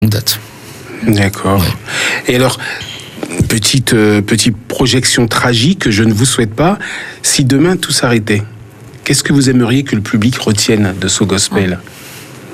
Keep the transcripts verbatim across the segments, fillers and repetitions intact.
date. D'accord. Ouais. Et alors, petite, euh, petite projection tragique que je ne vous souhaite pas, si demain tout s'arrêtait, qu'est-ce que vous aimeriez que le public retienne de So Gospel ? Dara ?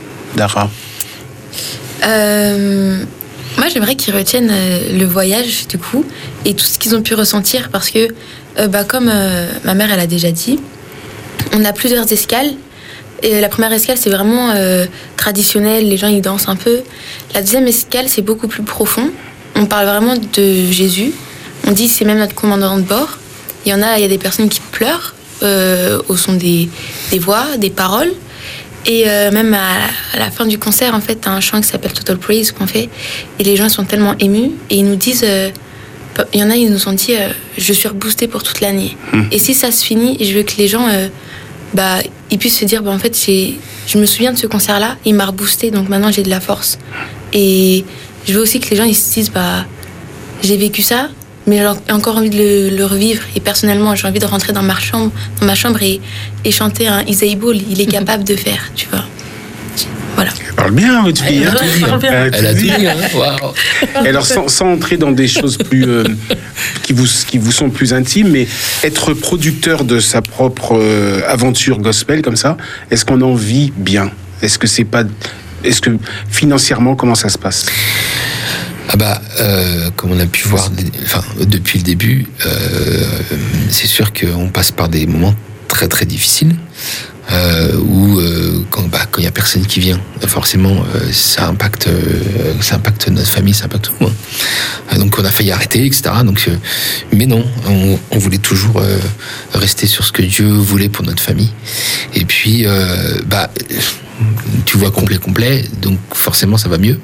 euh, Moi, j'aimerais qu'ils retiennent euh, le voyage, du coup, et tout ce qu'ils ont pu ressentir, parce que, euh, bah, comme euh, ma mère, elle a déjà dit, on a plusieurs escales. Et la première escale, c'est vraiment euh, traditionnel, les gens, ils dansent un peu. La deuxième escale, c'est beaucoup plus profond. On parle vraiment de Jésus. On dit c'est même notre commandant de bord. Il y en a, il y a des personnes qui pleurent euh, au son des, des voix, des paroles. Et euh, même à, à la fin du concert, en fait, t'as un chant qui s'appelle Total Praise qu'on fait. Et les gens sont tellement émus. Et ils nous disent... Euh, il y en a, ils nous ont dit euh, je suis reboosté pour toute l'année. Mmh. Et si ça se finit, je veux que les gens... Euh, bah, ils puissent se dire bah, en fait, j'ai, je me souviens de ce concert-là, il m'a reboosté, donc maintenant j'ai de la force. Et je veux aussi que les gens ils se disent bah, j'ai vécu ça, mais j'ai encore envie de le, le revivre. Et personnellement, j'ai envie de rentrer dans ma chambre, dans ma chambre et, et chanter un Is Able, il est capable de faire, tu vois. Voilà. Elle parle bien, votre fille. Elle, hein. Elle, Elle a tout dit. Hein. Wow. Et alors, sans, sans entrer dans des choses plus euh, qui vous qui vous sont plus intimes, mais être producteur de sa propre euh, aventure gospel comme ça, est-ce qu'on en vit bien ? Est-ce que c'est pas, est-ce que financièrement, comment ça se passe ? Ah bah, euh, comme on a pu voir, enfin, depuis le début, euh, c'est sûr qu'on passe par des moments très très difficiles. Euh, où euh, quand bah, quand il y a personne qui vient, forcément euh, ça impacte euh, ça impacte notre famille, ça impacte tout le monde. Euh, donc on a failli arrêter, et cetera. Donc euh, mais non, on, on voulait toujours euh, rester sur ce que Dieu voulait pour notre famille. Et puis euh, bah tu vois complet complet, donc forcément ça va mieux.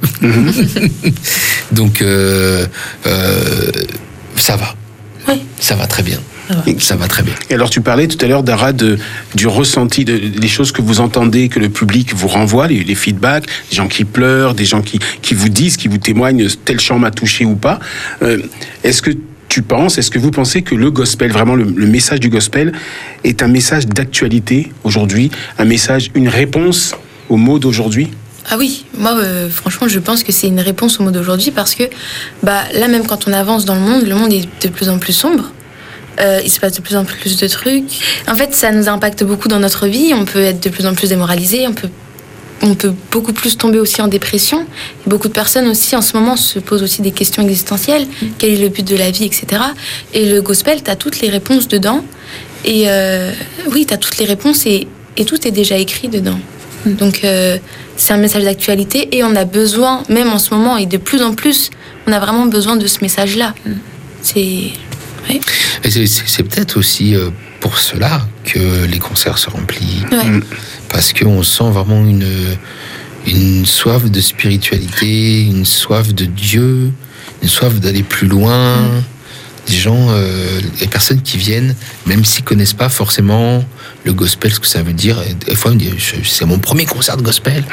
donc euh, euh, ça va, oui. Ça va très bien. Ça va très bien. Et alors tu parlais tout à l'heure, Dara, de, du ressenti, de, des choses que vous entendez, que le public vous renvoie, les, les feedbacks, des gens qui pleurent, des gens qui, qui vous disent, qui vous témoignent, tel chant m'a touché ou pas. Euh, est-ce que tu penses, est-ce que vous pensez que le gospel, vraiment le, le message du gospel, est un message d'actualité aujourd'hui, un message, une réponse aux mots d'aujourd'hui ? Ah oui, moi euh, franchement je pense que c'est une réponse aux mots d'aujourd'hui parce que bah, là même quand on avance dans le monde, le monde est de plus en plus sombre. Euh, il se passe de plus en plus de trucs. En fait, ça nous impacte beaucoup dans notre vie. On peut être de plus en plus démoralisé. On peut, on peut beaucoup plus tomber aussi en dépression. Et beaucoup de personnes aussi, en ce moment, se posent aussi des questions existentielles. Mmh. Quel est le but de la vie, et cetera. Et le gospel, t'as toutes les réponses dedans. Et euh, oui, t'as toutes les réponses et, et tout est déjà écrit dedans. Mmh. Donc, euh, c'est un message d'actualité et on a besoin, même en ce moment, et de plus en plus, on a vraiment besoin de ce message-là. Mmh. C'est... Oui. Et c'est, c'est, c'est peut-être aussi euh, pour cela que les concerts se remplissent. Ouais. Parce qu'on sent vraiment une, une soif de spiritualité, une soif de Dieu, une soif d'aller plus loin. Mm. Des gens, euh, les personnes qui viennent, même s'ils ne connaissent pas forcément le gospel, ce que ça veut dire, des fois, ils me disent, c'est mon premier concert de gospel.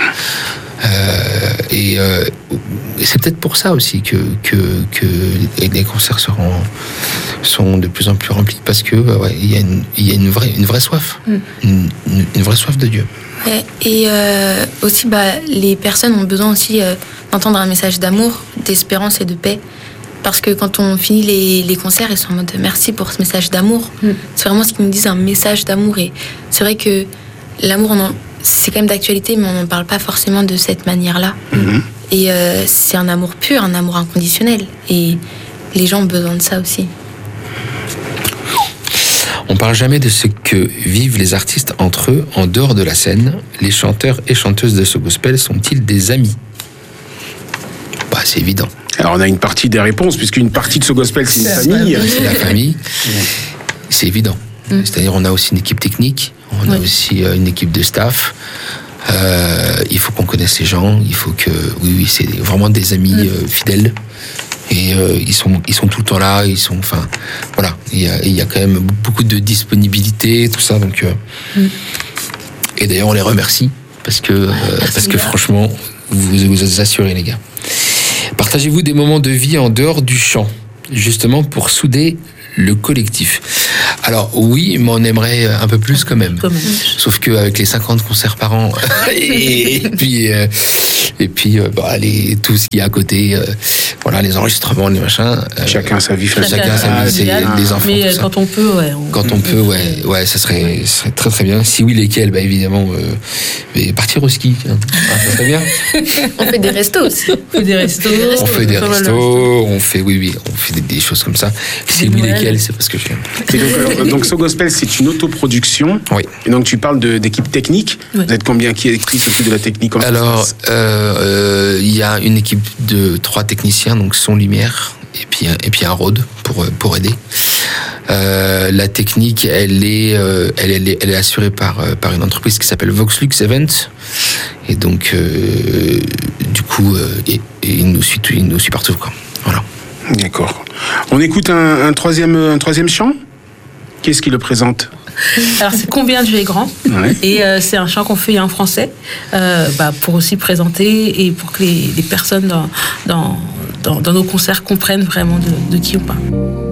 Euh, et, euh, et c'est peut-être pour ça aussi que, que, que les concerts seront, sont de plus en plus remplis, parce que ouais, il y a une, il y a une vraie, une vraie soif, mm. une, une vraie soif de Dieu. Ouais, et euh, aussi, bah, les personnes ont besoin aussi euh, d'entendre un message d'amour, d'espérance et de paix. Parce que quand on finit les, les concerts, ils sont en mode merci pour ce message d'amour. Mm. C'est vraiment ce qu'ils nous disent, un message d'amour. Et c'est vrai que l'amour, on en, c'est quand même d'actualité, mais on n'en parle pas forcément de cette manière-là. Mm-hmm. Et euh, c'est un amour pur, un amour inconditionnel. Et les gens ont besoin de ça aussi. On ne parle jamais de ce que vivent les artistes entre eux, en dehors de la scène. Les chanteurs et chanteuses de ce gospel sont-ils des amis ? Bah, c'est évident. Alors on a une partie des réponses, puisqu'une partie de ce gospel, c'est une famille. C'est la famille, c'est évident. Mm. C'est-à-dire on a aussi une équipe technique, on oui. a aussi une équipe de staff. Euh, il faut qu'on connaisse les gens, il faut que... Oui, oui, c'est vraiment des amis mm. euh, fidèles. Et euh, ils, sont, ils sont tout le temps là, ils sont... Enfin, voilà, il y a, il y a quand même beaucoup de disponibilité, tout ça. Donc, euh, mm. Et d'ailleurs, on les remercie, parce que, euh, parce que franchement, vous vous êtes assurés, les gars. Partagez-vous des moments de vie en dehors du chant, justement pour souder le collectif. Alors oui, mais on aimerait un peu plus quand même. Quand même. Sauf qu'avec les cinquante concerts par an et, et puis euh, et puis euh, bah, les, tout ce qu'il y a à côté, euh, voilà, les enregistrements, les machins. Euh, Chacun sa vie. chacun, Chacun sa vie, c'est les enfants. Mais tout ça. quand on peut, ouais. On, Quand on, on peut, ouais, ouais, ça serait, ça serait très très bien. Si oui, lesquels, bah évidemment, euh, mais partir au ski, hein. Ah, ça serait bien. On fait des restos aussi. On fait des restos. On fait des Pas mal de restos, on fait, oui, oui, on fait des, des choses comme ça. Si oui, Noël. lesquels, c'est parce que j'aime. Et donc, alors, donc So Gospel, c'est une autoproduction. Oui. Et donc tu parles de, d'équipe technique. Oui. Vous êtes combien qui, qui s'occupe de la technique? Comment ça se Alors, passe euh, euh, il y a une équipe de trois techniciens, donc son, lumière, et puis et puis un Rode pour pour aider. Euh, la technique, elle est, euh, elle, elle est, elle est assurée par euh, par une entreprise qui s'appelle Voxlux Event, et donc euh, du coup, euh, et, et il nous suit, il nous suit partout, quoi. Voilà. D'accord. On écoute un, un troisième un troisième chant. Qu'est-ce qui le présente? Alors c'est Combien Dieu est grand. Ouais. Et euh, c'est un chant qu'on fait en français euh, bah, pour aussi présenter et pour que les, les personnes dans, dans, dans, dans nos concerts comprennent vraiment de, de qui on parle.